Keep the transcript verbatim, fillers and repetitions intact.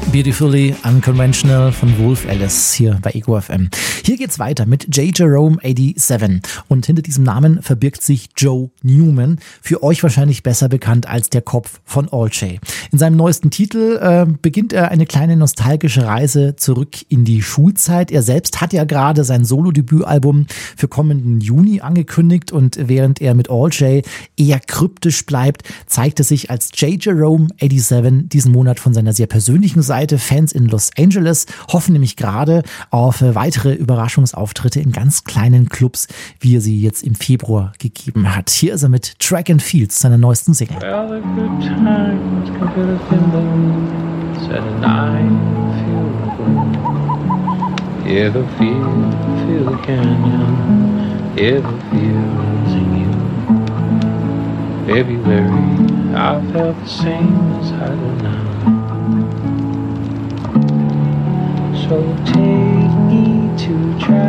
Beautifully Unconventional von Wolf Alice hier bei Ego F M. Hier geht's weiter mit J. Jerome siebenundachtzig und hinter diesem Namen verbirgt sich Joe Newman, für euch wahrscheinlich besser bekannt als der Kopf von All J. In seinem neuesten Titel äh, beginnt er eine kleine nostalgische Reise zurück in die Schulzeit. Er selbst hat ja gerade sein Solo-Debütalbum für kommenden Juni angekündigt und während er mit All J eher kryptisch bleibt, zeigt er sich als J. Jerome siebenundachtzig diesen Monat von seiner sehr persönlichen Seite. Fans in Los Angeles hoffen nämlich gerade auf weitere Überraschungsauftritte in ganz kleinen Clubs, wie er sie jetzt im Februar gegeben hat. Hier ist er mit Track and Fields, seiner neuesten Single. Well, the good times come to the window, said and I feel good. Yeah, the feel, feel the canyon, yeah, the feel's in you. February, I felt the same as I do now. So take me to try.